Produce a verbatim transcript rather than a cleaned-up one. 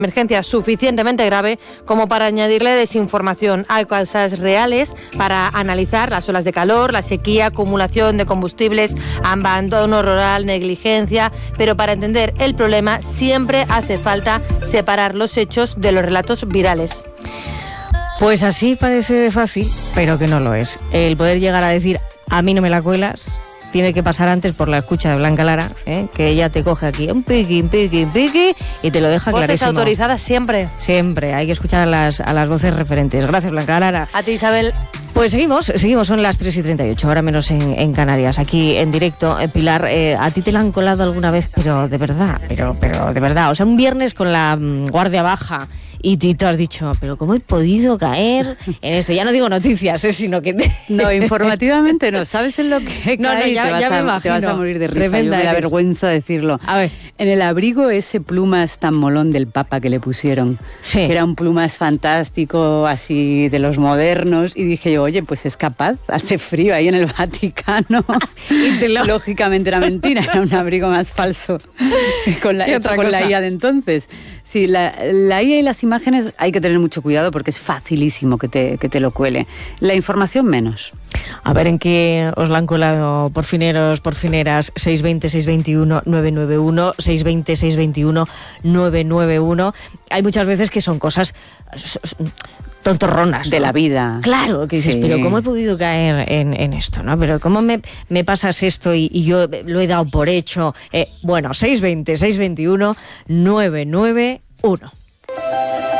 emergencia suficientemente grave como para añadirle desinformación. Hay causas reales para analizar: las olas de calor, la sequía, acumulación de combustibles, abandono rural, negligencia, pero para entender el problema siempre hace falta separar los hechos de los relatos virales. Pues así parece de fácil, pero que no lo es. El poder llegar a decir, a mí no me la cuelas, tiene que pasar antes por la escucha de Blanca Lara, ¿eh? Que ella te coge aquí un piqui, piqui, piqui y te lo deja Voces clarísimo. Voces autorizadas siempre. Siempre, hay que escuchar a las, a las voces referentes. Gracias, Blanca Lara. A ti, Isabel. Pues seguimos, seguimos, son las tres y treinta y ocho, ahora menos en, en Canarias, aquí en directo. Eh, Pilar, eh, a ti te la han colado alguna vez, pero de verdad, pero, pero de verdad. O sea, un viernes con la um, guardia baja y tú has dicho, pero ¿cómo he podido caer en esto? Ya no digo noticias, ¿eh? Sino que... Te... No, informativamente no. ¿Sabes en lo que he no, no, ya, te, vas ya me a, imagino. te vas a morir de risa. Tremenda Yo me da eres. vergüenza decirlo. A ver. En el abrigo ese plumas tan molón del Papa que le pusieron, sí. que era un plumas fantástico, así de los modernos, y dije yo, oye, pues es capaz, hace frío ahí en el Vaticano. Y te lo... Lógicamente era mentira, era un abrigo más falso con la, hecho con la I A de entonces. Sí, la, la I A y las imágenes hay que tener mucho cuidado porque es facilísimo que te, que te lo cuele. La información menos. A ver en qué os la han colado, porfineros, porfineras. Seis veinte, seis veintiuno, nueve nueve uno, seis veinte, seis veintiuno, nueve nueve uno. Hay muchas veces que son cosas tontorronas, ¿no? De la vida. Claro, que dices, sí. Pero ¿cómo he podido caer en, en esto, no? Pero ¿cómo me, me pasas esto y, y yo lo he dado por hecho? Eh, bueno, seis veinte, seis veintiuno, nueve nueve uno.